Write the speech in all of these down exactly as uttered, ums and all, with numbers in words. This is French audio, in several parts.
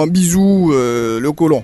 Un bisou, euh, le colon.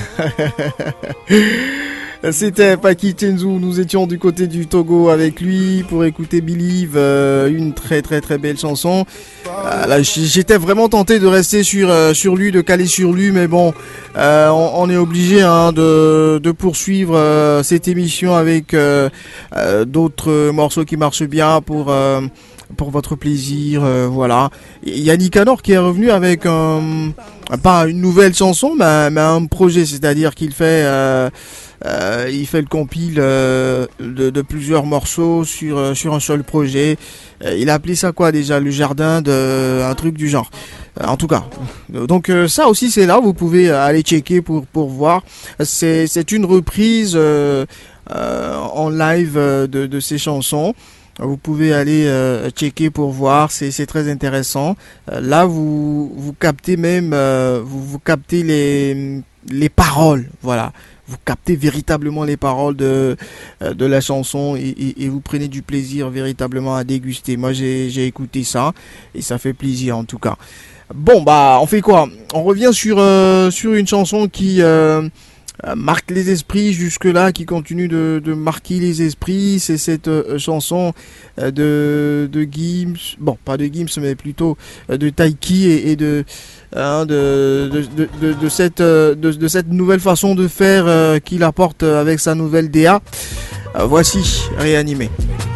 C'était Paki Tenzu, nous étions du côté du Togo avec lui pour écouter Believe, euh, une très très très belle chanson. Euh, là, j'étais vraiment tenté de rester sur euh, sur lui, de caler sur lui, mais bon, euh, on, on est obligé hein, de de poursuivre euh, cette émission avec euh, euh, d'autres morceaux qui marchent bien pour euh, pour votre plaisir, euh, voilà. Il y a Nicanor qui est revenu avec un pas une nouvelle chanson, mais, mais un projet, c'est-à-dire qu'il fait euh, Euh, il fait le compile euh, de, de plusieurs morceaux sur euh, sur un seul projet. Euh, il a appelé ça quoi déjà, le jardin de un truc du genre. Euh, en tout cas, donc euh, ça aussi c'est là, vous pouvez aller checker pour pour voir. C'est c'est une reprise euh, euh, en live de de ces chansons. Vous pouvez aller euh, checker pour voir, c'est c'est très intéressant. Euh, là vous vous captez même euh, vous vous captez les les paroles, voilà. Vous captez véritablement les paroles de de la chanson et, et, et vous prenez du plaisir véritablement à déguster. Moi j'ai j'ai écouté ça et ça fait plaisir en tout cas. Bon bah on fait quoi? On revient sur euh, sur une chanson qui euh, marque les esprits jusque-là, qui continue de, de marquer les esprits. C'est cette euh, chanson euh, de, de Gims, bon pas de Gims mais plutôt euh, de Taiki et, et de, hein, de, de, de, de, de, cette, euh, de, de cette nouvelle façon de faire euh, qu'il apporte avec sa nouvelle D A. Euh, voici Réanimé.